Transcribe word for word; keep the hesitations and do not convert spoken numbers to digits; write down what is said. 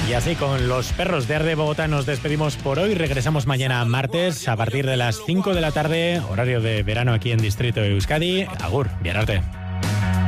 Y así con los perros de Arde Bogotá nos despedimos por hoy. Regresamos mañana martes a partir de las cinco de la tarde, horario de verano aquí en Distrito Euskadi. Agur, bien arte.